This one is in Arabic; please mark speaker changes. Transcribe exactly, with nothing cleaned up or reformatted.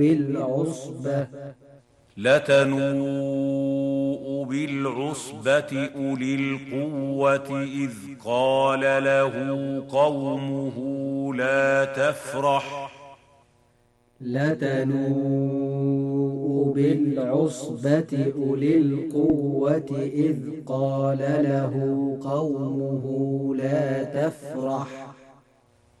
Speaker 1: بالعصبة
Speaker 2: لتنوء بالعصبة أولي القوة إذ قال له قومه لا تفرح
Speaker 1: لتنوء بالعصبة أولي القوة إذ قال له قومه لا تفرح